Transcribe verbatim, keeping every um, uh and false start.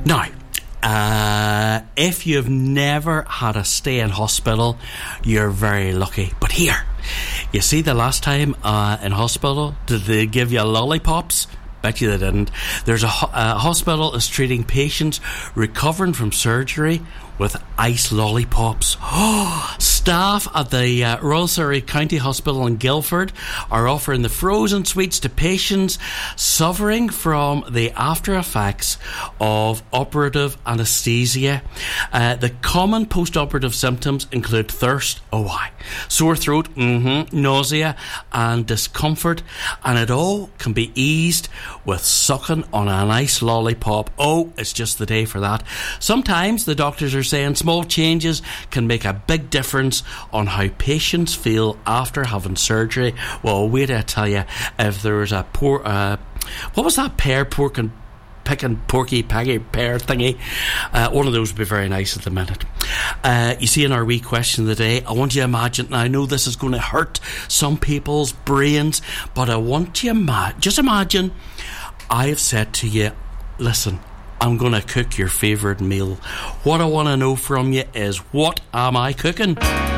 Now, uh, if you've never had a stay in hospital, you're very lucky. But here, you see, the last time uh, in hospital, did they give you lollipops? Bet you they didn't. There's a, ho- a hospital is treating patients recovering from surgery with ice lollipops. Oh, staff at the uh, Royal Surrey County Hospital in Guildford are offering the frozen sweets to patients suffering from the after effects of operative anaesthesia. Uh, the common post-operative symptoms include thirst, oh why, sore throat, mm-hmm, nausea and discomfort, and it all can be eased with sucking on an ice lollipop. Oh, it's just the day for that. Sometimes the doctors are saying small changes can make a big difference on how patients feel after having surgery. Well, wait till I tell you, if there was a poor, uh, what was that pear, pork and picking porky peggy pear thingy, uh, one of those would be very nice at the minute. Uh, you see, in our wee question of the day, I want you to imagine, now I know this is going to hurt some people's brains, but I want you to ima- just imagine I have said to you, listen, I'm going to cook your favourite meal. What I want to know from you is, what am I cooking?